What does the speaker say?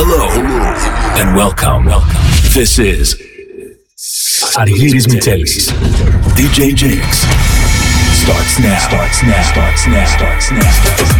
Hello and welcome. This is Argyris Mitelis. DJ Jinx starts now.